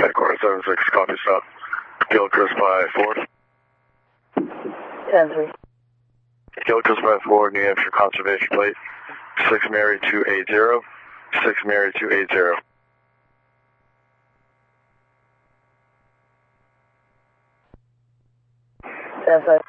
Headquarters 76, copy, stop. Gilchrist by 4. 10-3. Gilchrist by 4, New Hampshire Conservation Plate, 6 Mary 280, 6 Mary 280. 10-5.